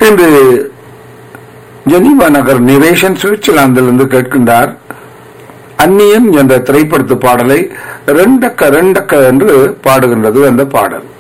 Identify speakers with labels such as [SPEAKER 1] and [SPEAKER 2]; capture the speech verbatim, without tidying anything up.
[SPEAKER 1] இன்று ஜெனீவா நகர் நிவேஷன் சுவிட்சர்லாந்திலிருந்து கேட்கின்றார். அந்நியன் என்ற திரைப்படத்து பாடலை ரெண்டக்க ரெண்டக்க என்று பாடுகின்றது அந்த பாடல்.